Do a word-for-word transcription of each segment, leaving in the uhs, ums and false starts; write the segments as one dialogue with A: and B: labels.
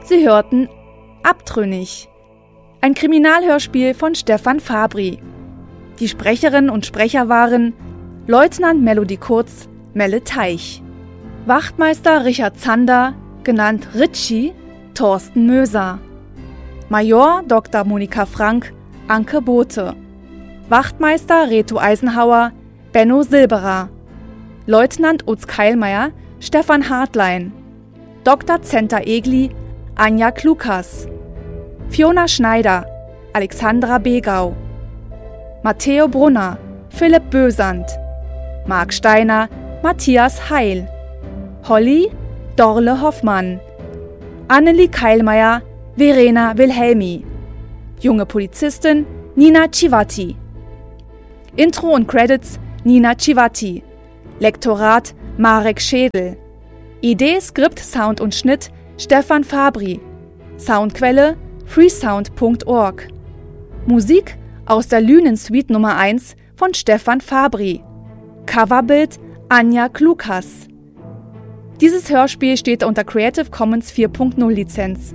A: Sie hörten Abtrünnig, ein Kriminalhörspiel von Stefan Fabri. Die Sprecherinnen und Sprecher waren Leutnant Melody Kurz, Melle Teich, Wachtmeister Richard Zander, genannt Ritchie, Thorsten Möser, Major Doktor Monika Frank, Anke Bothe, Wachtmeister Reto Eisenhauer, Benno Silberer, Leutnant Utz Keilmeier, Stefan Hartlein, Doktor Zenta Egli, Anja Klukas, Fiona Schneider, Alexandra Begau, Matteo Brunner, Philipp Bösand, Marc Steiner, Matthias Heil, Holly, Dorle Hoffmann, Annelie Keilmeier, Verena Wilhelmi, junge Polizistin Nina Civati. Intro und Credits Nina Civati, Lektorat Marek Schädel, Idee, Skript, Sound und Schnitt Stefan Fabri, Soundquelle freesound punkt org, Musik aus der Lünen-Suite Nummer eins von Stefan Fabri, Coverbild Anja Klukas. Dieses Hörspiel steht unter Creative Commons vier Punkt null Lizenz.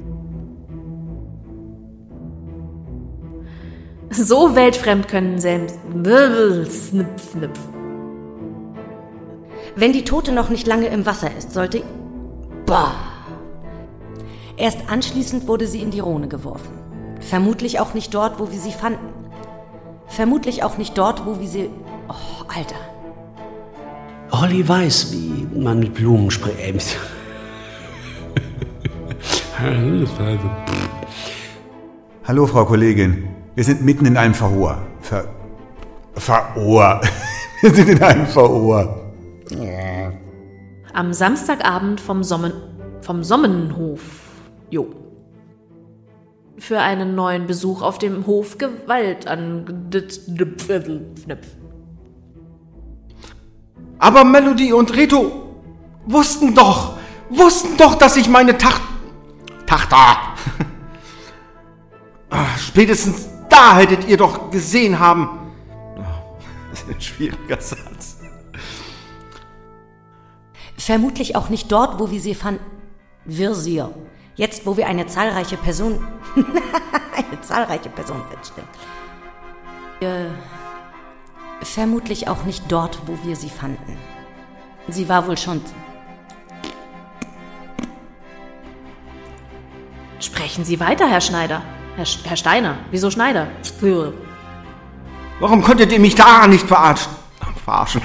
B: So weltfremd können selbst.
C: Wenn die Tote noch nicht lange im Wasser ist, sollte... Boah. Erst anschließend wurde sie in die Rhone geworfen. Vermutlich auch nicht dort, wo wir sie fanden. Vermutlich auch nicht dort, wo wir sie... Oh, Alter.
D: Holly weiß, wie man mit Blumen spricht.
E: Hallo, Frau Kollegin. Wir sind mitten in einem Verhör. Ver... Verhör. Wir sind in einem Verhör.
B: Am Samstagabend vom Sommen... vom Sommenhof. Jo. Für einen neuen Besuch auf dem Hof Gewalt an...
F: Aber Melody und Reto wussten doch, wussten doch, dass ich meine Tacht... Tochter... Spätestens da hättet ihr doch gesehen haben... Das ist ein schwieriger Satz.
C: Vermutlich auch nicht dort, wo wir sie fanden. Wir sie. Jetzt, wo wir eine zahlreiche Person... eine zahlreiche Person feststellen. Äh, vermutlich auch nicht dort, wo wir sie fanden. Sie war wohl schon...
B: Sprechen Sie weiter, Herr Schneider. Herr, Sch- Herr Steiner. Wieso Schneider?
F: Warum konntet ihr mich da nicht verarschen? Verarschen.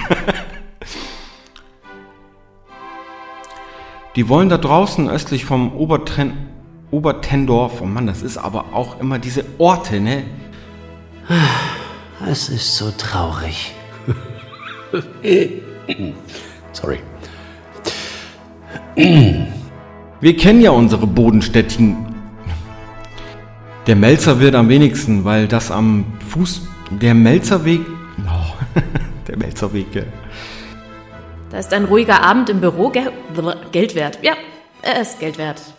F: Die wollen da draußen östlich vom Obertren... Obertendorf, oh Mann, das ist aber auch immer diese Orte, ne?
D: Es ist so traurig. Sorry.
F: Wir kennen ja unsere Bodenstädtchen. Der Melzer wird am wenigsten, weil das am Fuß... Der Melzerweg... Oh, der Melzerweg, ja.
B: Da ist ein ruhiger Abend im Büro Ge- Geld wert. Ja, er ist Geld wert.